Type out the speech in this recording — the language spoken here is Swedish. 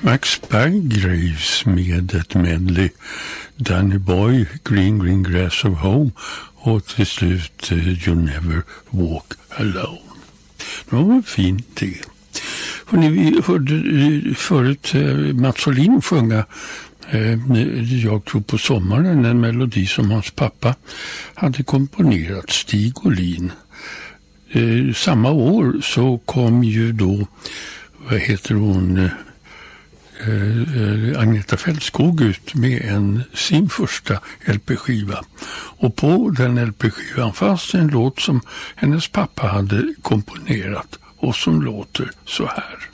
Max Berggraves med ett medley, Danny Boy, Green Green Grass of Home och till slut You Never Walk Alone. Det var fint det. Vi hörde förut Mats Olin sjunga Jag tror på sommaren, en melodi som hans pappa hade komponerat, Stig Olin. Samma år så kom ju då, vad heter hon, Agneta Fältskog ut med sin första LP-skiva. Och på den LP-skivan fanns en låt som hennes pappa hade komponerat och som låter så här.